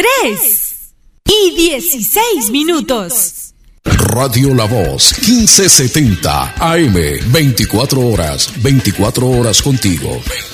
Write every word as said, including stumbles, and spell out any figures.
tres y dieciséis minutos. Radio La Voz, quince setenta A M, veinticuatro horas, veinticuatro horas contigo.